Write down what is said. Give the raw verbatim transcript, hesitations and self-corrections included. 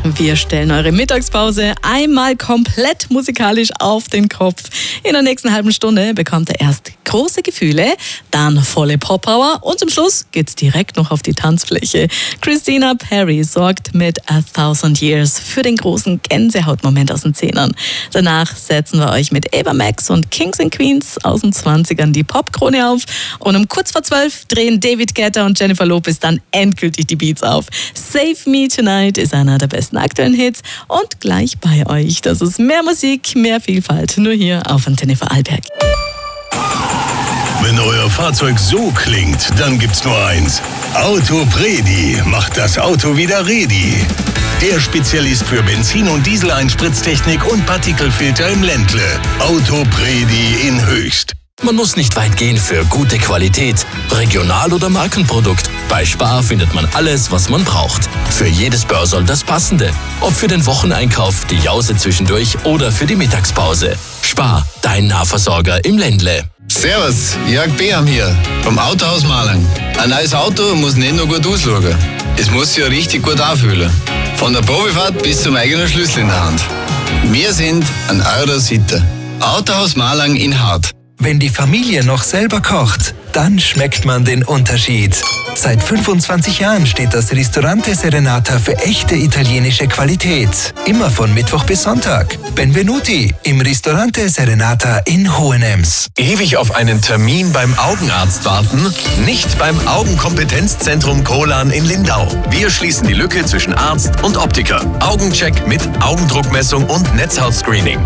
Wir stellen eure Mittagspause einmal komplett musikalisch auf den Kopf. In der nächsten halben Stunde bekommt ihr erst große Gefühle, dann volle Pop-Power und zum Schluss geht's direkt noch auf die Tanzfläche. Christina Perri sorgt mit A Thousand Years für den großen Gänsehautmoment aus den Zehnern. Danach setzen wir euch mit Ava Max und Kings and Queens aus den zwanzigern die Popkrone auf und um kurz vor zwölf drehen David Guetta und Jennifer Lopez dann endgültig die Beats auf. Save Me Tonight ist einer der besten aktuellen Hits und gleich bei euch. Das ist mehr Musik, mehr Vielfalt, nur hier auf Antenne Vorarlberg. Wenn euer Fahrzeug so klingt, dann gibt's nur eins. Autopredi macht das Auto wieder ready. Der Spezialist für Benzin- und Diesel-Einspritztechnik und Partikelfilter im Ländle. Autopredi in Höchst. Man muss nicht weit gehen für gute Qualität, Regional- oder Markenprodukt. Bei Spar findet man alles, was man braucht. Für jedes Börsel das Passende. Ob für den Wocheneinkauf, die Jause zwischendurch oder für die Mittagspause. Spar, dein Nahversorger im Ländle. Servus, Jörg Beham hier, vom Autohaus Malang. Ein neues Auto muss nicht nur gut ausschauen. Es muss sich ja richtig gut anfühlen. Von der Probefahrt bis zum eigenen Schlüssel in der Hand. Wir sind an eurer Seite. Autohaus Malang in Hart. Wenn die Familie noch selber kocht, dann schmeckt man den Unterschied. Seit fünfundzwanzig Jahren steht das Ristorante Serenata für echte italienische Qualität. Immer von Mittwoch bis Sonntag. Benvenuti im Ristorante Serenata in Hohenems. Ewig auf einen Termin beim Augenarzt warten? Nicht beim Augenkompetenzzentrum Kolan in Lindau. Wir schließen die Lücke zwischen Arzt und Optiker. Augencheck mit Augendruckmessung und Netzhautscreening.